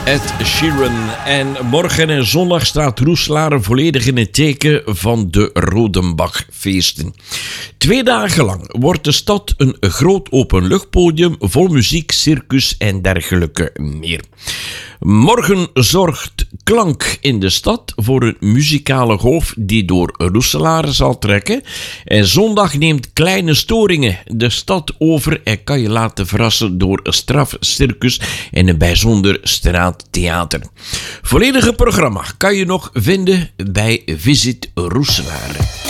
Ed Sheeran. En morgen en zondag staat Roeselare volledig in het teken van de Rodenbachfeesten. 2 dagen lang wordt de stad een groot openluchtpodium vol muziek, circus en dergelijke meer. Morgen zorgt Klank in de stad voor een muzikale golf die door Roeselare zal trekken. En zondag neemt Kleine Storingen de stad over en kan je laten verrassen door een strafcircus en een bijzonder straattheater. Volledige programma kan je nog vinden bij Visit Roeselare.